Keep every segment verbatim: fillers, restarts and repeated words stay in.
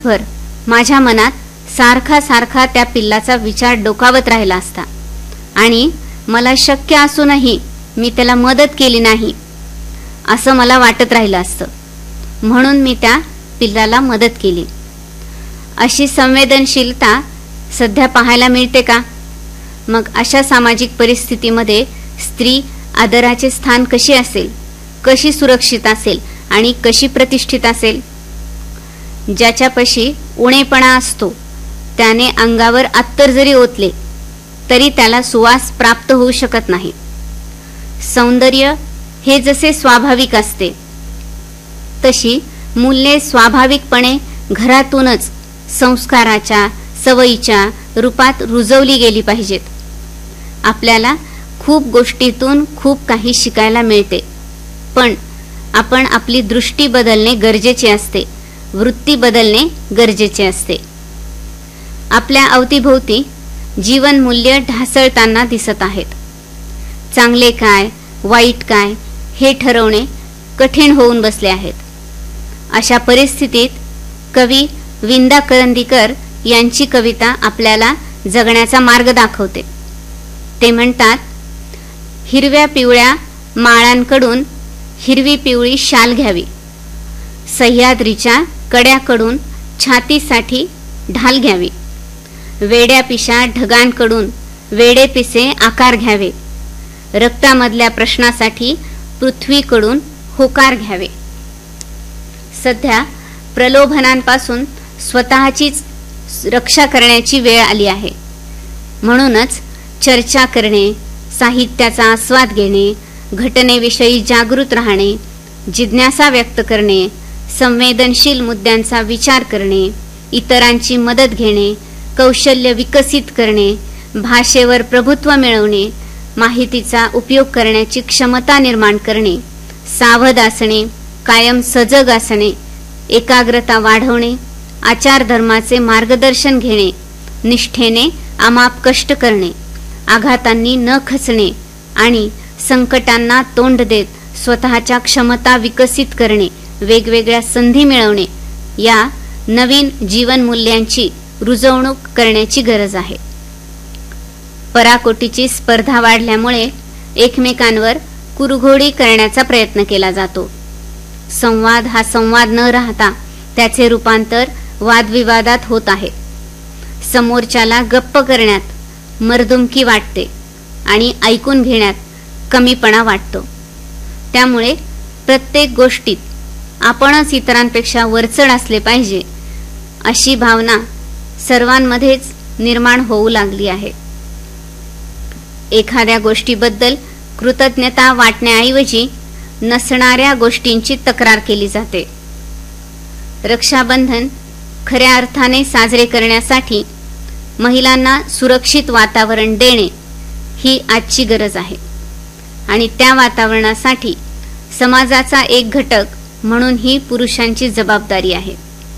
भर माझ्या मनात सारखा सारखा त्या पिल्लाचा विचार डोकावत राहिला असता आणि मला शक्य असूनही मी त्याला मदत केली नाही असं मला वाटत राहिलं असतं. म्हणून मी त्या पिल्लाला मदत केली. अशी संवेदनशीलता सध्या पाहायला मिळते का? मग अशा सामाजिक परिस्थितीमध्ये स्त्री आदराचे स्थान कशी असेल, कशी सुरक्षित असेल आणि कशी प्रतिष्ठित असेल? ज्याच्यापाशी उणेपणा असतो त्याने अंगावर अत्तर जरी ओतले तरी त्याला सुवास प्राप्त होऊ शकत नाही. सौंदर्य हे जसे स्वाभाविक असते तशी मूल्ये स्वाभाविकपणे घरातूनच संस्काराच्या सवयीच्या रूपात रुजवली गेली पाहिजेत. आपल्याला खूप गोष्टीतून खूप काही शिकायला मिळते, पण आपण आपली दृष्टी बदलणे गरजेचे असते, वृत्ती बदलणे गरजेचे असते. आपल्या अवतीभोवती जीवन मूल्य ढासळताना दिसत आहेत. चांगले काय वाईट काय हे ठरवणे कठीण होऊन बसले आहेत. अशा परिस्थितीत कवी विंदा करंदीकर यांची कविता आपल्याला जगण्याचा मार्ग दाखवते. ते म्हणतात, हिरव्या पिवळ्या माळांकडून हिरवी पिवळी शाल घ्यावी, सह्याद्रीच्या कड्याकडून छातीसाठी ढाल घ्यावी, वेड्या पिशा ढगांकडून वेडे पिसे आकार घ्यावे, रक्तामधल्या प्रश्नासाठी पृथ्वीकडून होकार घ्यावे. सध्या प्रलोभनांपासून स्वतःचीच रक्षा करण्याची वेळ आली आहे. म्हणूनच चर्चा करणे, साहित्याचा आस्वाद घेणे, घटनेविषयी जागृत राहणे, जिज्ञासा व्यक्त करणे, संवेदनशील मुद्द्यांचा विचार करणे, इतरांची मदत घेणे, कौशल्य विकसित करणे, भाषेवर प्रभुत्व मिळवणे, माहितीचा उपयोग करण्याची क्षमता निर्माण करणे, सावध असणे, कायम सजग असणे, एकाग्रता वाढवणे, आचारधर्माचे मार्गदर्शन घेणे, निष्ठेने अमाप कष्ट करणे, आघातांनी न खचणे आणि संकटांना तोंड देत स्वतःच्या क्षमता विकसित करणे, वेगवेगळ्या संधी मिळवणे, या नवीन जीवन मूल्यांची रुजवणूक करण्याची गरज आहे. पराकोटीची स्पर्धा वाढल्यामुळे एकमेकांवर कुरघोडी करण्याचा प्रयत्न केला जातो. संवाद हा संवाद न राहता त्याचे रूपांतर वादविवादात होत आहे. समोरच्याला गप्प करण्यात मर्दुमकी वाटते आणि ऐकून घेण्यात कमीपणा वाटतो. त्यामुळे प्रत्येक गोष्टीत आपणच इतरांपेक्षा वरचढ असले पाहिजे अशी भावना सर्वांमध्येच निर्माण होऊ लागली आहे. एखाद्या गोष्टीबद्दल कृतज्ञता वाटण्याऐवजी नसणाऱ्या गोष्टींची तक्रार केली जाते. रक्षाबंधन खऱ्या अर्थाने साजरे करण्यासाठी महिलांना सुरक्षित वातावरण देणे ही आजची गरज आहे आणि त्या वातावरणासाठी समाजाचा एक घटक म्हणून ही पुरुषांची जबाबदारी आहे.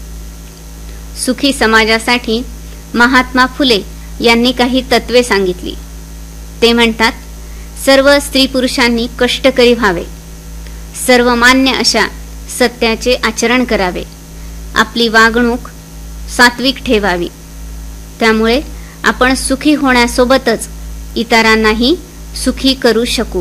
सुखी समाजासाठी महात्मा फुले यांनी काही तत्वे सांगितली. ते म्हणतात, सर्व स्त्री पुरुषांनी कष्टकरी व्हावे, सर्वमान्य अशा सत्याचे आचरण करावे, आपली वागणूक सात्विक ठेवावी. त्यामुळे आपण सुखी होण्यासोबतच इतरांनाही सुखी करू शकू.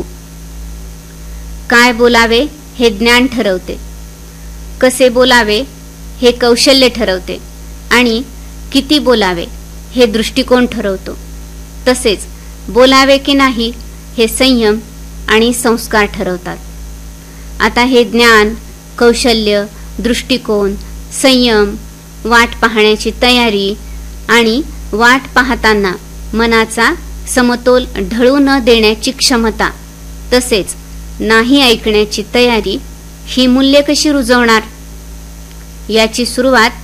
काय बोलावे हे ज्ञान ठरवते, कसे बोलावे हे कौशल्य ठरवते आणि किती बोलावे हे दृष्टिकोन ठरवतो. तसेच बोलावे की नाही हे संयम आणि संस्कार ठरवतात. आता हे ज्ञान, कौशल्य, दृष्टिकोन, संयम, वाट पाहण्याची तयारी आणि वाट पाहताना मनाचा समतोल ढळू न देण्याची क्षमता, तसेच नाही ऐकण्याची तयारी, ही मूल्ये कशी रुजवणार? याची सुरुवात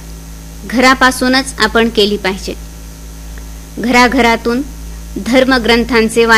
घरापासूनच आपण केली पाहिजे. घराघरातून धर्मग्रंथांचे